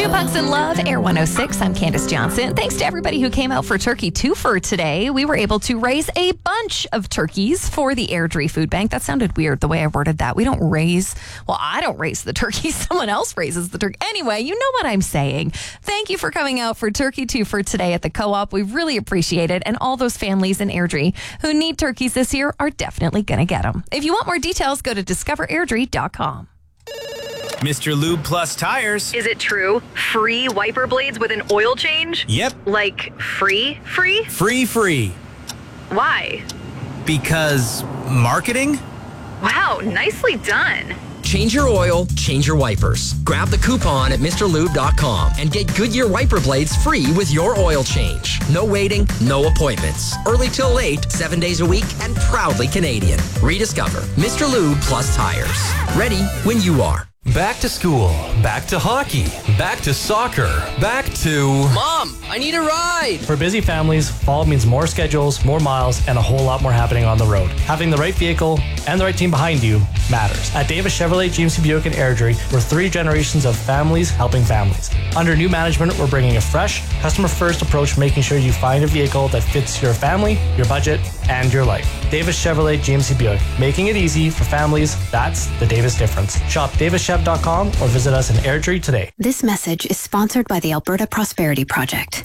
Pucks and Love, Air 106. I'm Candace Johnson. Thanks to everybody who came out for Turkey Twofer today. We were able to raise a bunch of turkeys for the Airdrie Food Bank. That sounded weird the way I worded that. I don't raise the turkeys. Someone else raises the turkey. Anyway, you know what I'm saying. Thank you for coming out for Turkey Twofer today at the Co-op. We really appreciate it. And all those families in Airdrie who need turkeys this year are definitely going to get them. If you want more details, go to discoverairdrie.com. Mr. Lube Plus Tires. Is it true? Free wiper blades with an oil change? Yep. Like free? Free. Why? Because marketing? Wow, nicely done. Change your oil, change your wipers. Grab the coupon at MrLube.com and get Goodyear wiper blades free with your oil change. No waiting, no appointments. Early till late, 7 days a week, and proudly Canadian. Rediscover Mr. Lube Plus Tires. Ready when you are. Back to school, back to hockey, back to soccer, back to... Mom, I need a ride! For busy families, fall means more schedules, more miles, and a whole lot more happening on the road. Having the right vehicle and the right team behind you matters. At Davis Chevrolet, GMC Buick, and Airdrie, we're 3 generations of families helping families. Under new management, we're bringing a fresh, customer-first approach, making sure you find a vehicle that fits your family, your budget, and your life. Davis Chevrolet, GMC Buick, making it easy for families. That's the Davis difference. Shop davischev.com or visit us in Airdrie today. This message is sponsored by the Alberta Prosperity Project.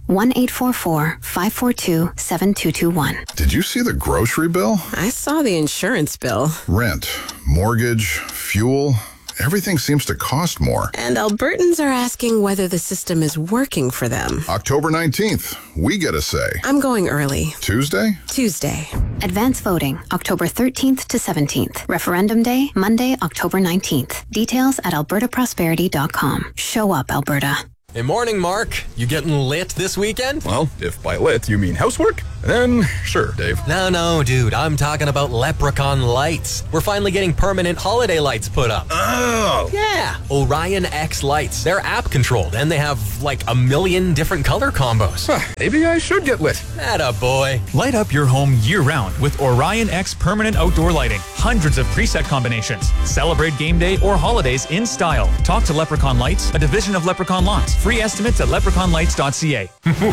1-844-542-7221. Did you see the grocery bill? I saw the insurance bill. Rent, mortgage, fuel. Everything seems to cost more. And Albertans are asking whether the system is working for them. October 19th, we get a say. I'm going early. Tuesday? Tuesday. Advance voting, October 13th to 17th. Referendum day, Monday, October 19th. Details at albertaprosperity.com. Show up, Alberta. Hey, morning, Mark. You getting lit this weekend? Well, if by lit you mean housework, then sure, Dave. No, dude. I'm talking about Leprechaun Lights. We're finally getting permanent holiday lights put up. Oh! Yeah, Orion X lights. They're app-controlled, and they have like 1 million different color combos. Maybe I should get lit. Atta boy. Light up your home year-round with Orion X permanent outdoor lighting. Hundreds of preset combinations. Celebrate game day or holidays in style. Talk to Leprechaun Lights, a division of Leprechaun Lawns. Free estimates at leprechaunlights.ca.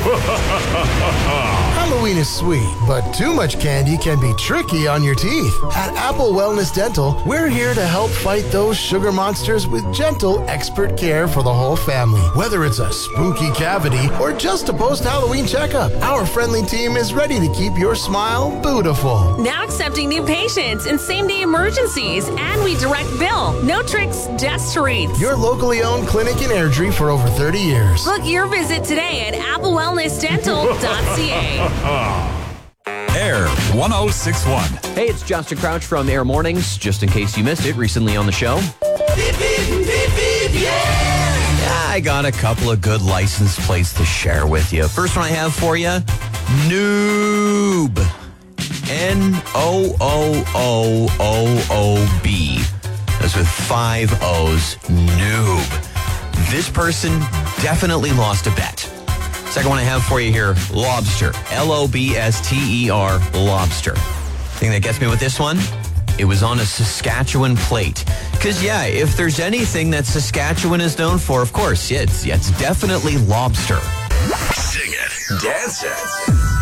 Halloween is sweet, but too much candy can be tricky on your teeth. At Apple Wellness Dental, we're here to help fight those sugar monsters with gentle, expert care for the whole family. Whether it's a spooky cavity or just a post-Halloween checkup, our friendly team is ready to keep your smile beautiful. Now accepting new patients and same-day emergencies, and we direct bill. No tricks, just treats. Your locally owned clinic in Airdrie for over 30 years. Book your visit today at applewellnessdental.ca. Air 1061. Hey, it's Justin Crouch from Air Mornings. Just in case you missed it recently on the show. Beep, beep, beep, beep, yeah! I got a couple of good license plates to share with you. First one I have for you, Noob. Noooob. That's with 5 O's. Noob. This person definitely lost a bet. Second one I have for you here, Lobster. Lobster. Lobster. Thing that gets me with this one, it was on a Saskatchewan plate. Because, yeah, if there's anything that Saskatchewan is known for, of course, it's definitely lobster. Sing it. Dance it.